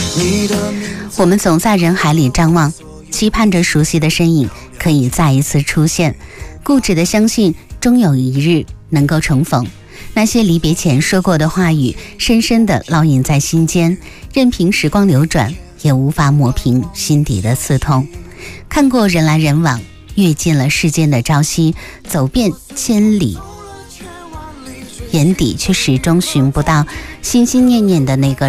我们总在人海里张望，期盼着熟悉的身影可以再一次出现，固执地相信终有一日能够重逢。那些离别前说过的话语，深深地烙印在心间，任凭时光流转，也无法抹平心底的刺痛。看过人来人往，阅尽了世间的朝夕，走遍千里，眼底却始终寻不到心心念念的那个